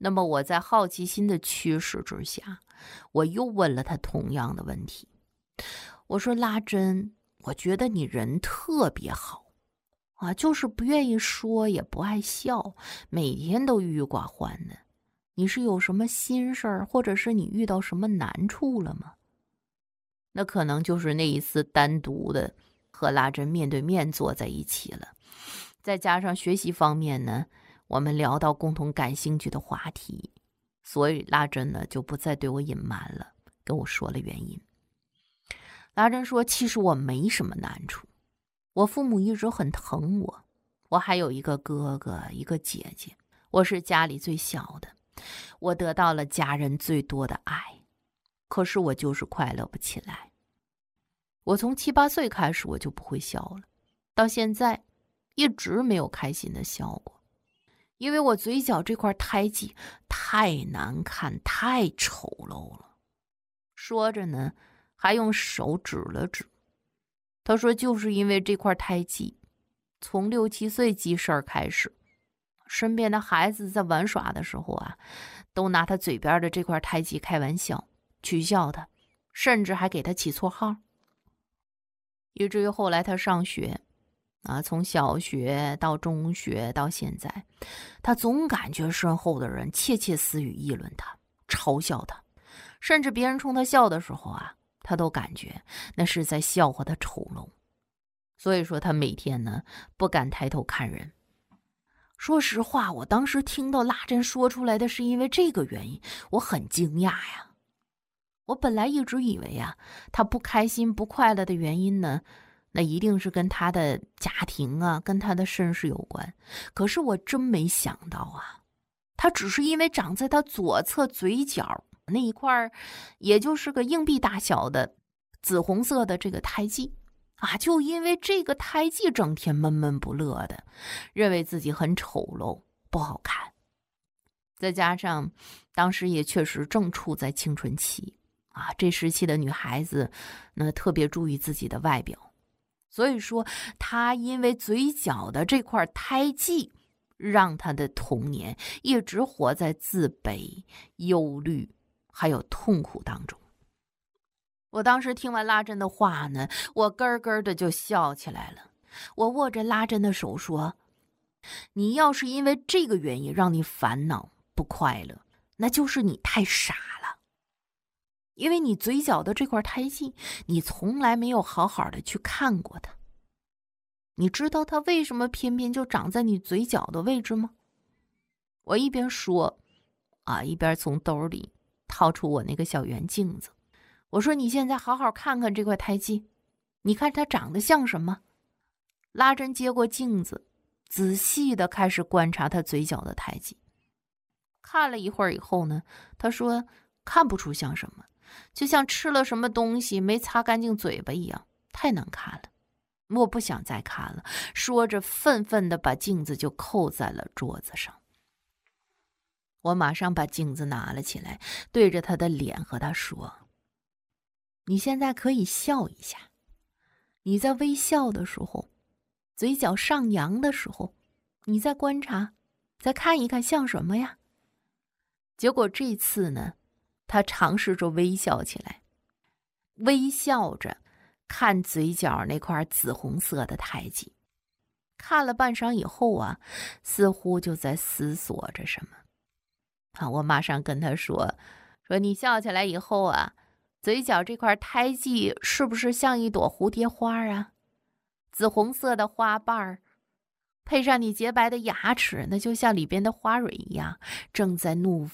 那么我在好奇心的驱使之下，我又问了他同样的问题。我说拉珍，我觉得你人特别好啊，就是不愿意说，也不爱笑，每天都郁郁寡欢的。你是有什么心事儿，或者是你遇到什么难处了吗？那可能就是那一次单独的和拉珍面对面坐在一起了，再加上学习方面呢，我们聊到共同感兴趣的话题，所以拉珍呢就不再对我隐瞒了，跟我说了原因。拉珍说，其实我没什么难处，我父母一直很疼我，我还有一个哥哥一个姐姐，我是家里最小的，我得到了家人最多的爱，可是我就是快乐不起来。我从7、8岁开始我就不会笑了，到现在一直没有开心的笑过，因为我嘴角这块胎记太难看，太丑陋了。说着呢，还用手指了指。他说就是因为这块胎记，从6、7岁记事儿开始，身边的孩子在玩耍的时候啊，都拿他嘴边的这块胎记开玩笑，取笑他，甚至还给他起绰号。以至于后来他上学啊，从小学到中学到现在，他总感觉身后的人窃窃私语议论他，嘲笑他，甚至别人冲他笑的时候啊，他都感觉那是在笑话他丑陋。所以说他每天呢不敢抬头看人。说实话，我当时听到拉珍说出来的是因为这个原因，我很惊讶呀。我本来一直以为啊，他不开心不快乐的原因呢，那一定是跟他的家庭啊，跟他的身世有关。可是我真没想到啊，他只是因为长在他左侧嘴角那一块，也就是个硬币大小的紫红色的这个胎记啊，就因为这个胎记整天闷闷不乐的，认为自己很丑陋不好看。再加上当时也确实正处在青春期啊，这时期的女孩子那特别注意自己的外表，所以说她因为嘴角的这块胎记，让她的童年一直活在自卑、忧虑还有痛苦当中。我当时听完拉珍的话呢，我咯咯的就笑起来了。我握着拉珍的手说，你要是因为这个原因让你烦恼不快乐，那就是你太傻了。因为你嘴角的这块胎记，你从来没有好好的去看过它。你知道它为什么偏偏就长在你嘴角的位置吗？我一边说啊，一边从兜里掏出我那个小圆镜子。我说，你现在好好看看这块胎记，你看它长得像什么？拉珍接过镜子，仔细的开始观察他嘴角的胎记。看了一会儿以后呢，他说看不出像什么，就像吃了什么东西没擦干净嘴巴一样，太难看了，我不想再看了。说着愤愤地把镜子就扣在了桌子上。我马上把镜子拿了起来，对着他的脸和他说，你现在可以笑一下，你在微笑的时候，嘴角上扬的时候，你再观察，再看一看像什么呀？结果这次呢，他尝试着微笑起来，微笑着看嘴角那块紫红色的胎记。看了半晌以后啊，似乎就在思索着什么。我马上跟他说你笑起来以后啊，嘴角这块胎记是不是像一朵蝴蝶花啊？紫红色的花瓣儿，配上你洁白的牙齿，那就像里边的花蕊一样，正在怒